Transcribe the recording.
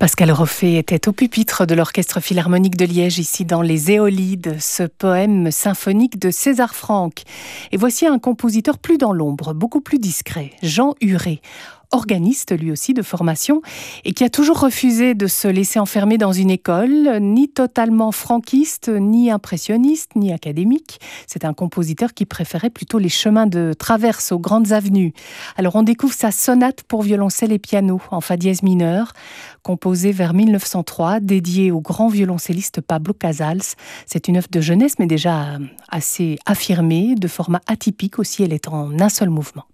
Pascal Roffet était au pupitre de l'Orchestre Philharmonique de Liège, ici dans les Éolides, ce poème symphonique de César Franck. Et voici un compositeur plus dans l'ombre, beaucoup plus discret, Jean Huré, organiste lui aussi de formation, et qui a toujours refusé de se laisser enfermer dans une école, ni totalement franquiste, ni impressionniste, ni académique. C'est un compositeur qui préférait plutôt les chemins de traverse aux grandes avenues. Alors on découvre sa sonate pour violoncelle et piano en fa dièse mineur, composée vers 1903, dédiée au grand violoncelliste Pablo Casals. C'est une œuvre de jeunesse, mais déjà assez affirmée, de format atypique aussi, elle est en un seul mouvement.